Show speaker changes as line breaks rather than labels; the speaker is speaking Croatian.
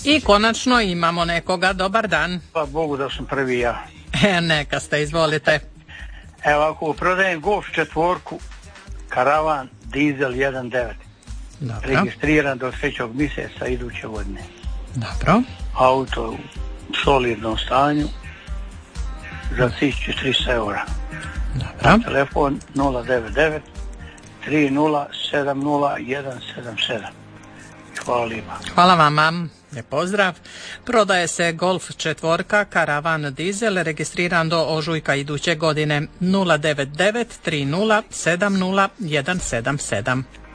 I konačno imamo nekoga, dobar dan.
Pa Bogu da sam prvi ja.
Neka ste, izvolite.
Evo ako prodajem Golf 4, karavan, dizel 1.9.
Dobro.
Registriran do 3. mjeseca iduće godine.
Dobro.
Auto u solidnom stanju za 1300 eura.
Dobro.
Telefon 099 3070 177. Hvala lijepa.
Hvala vama. Lijep pozdrav. Prodaje se Golf 4, karavan dizel, registriran do ožujka iduće godine. 099 3070 177.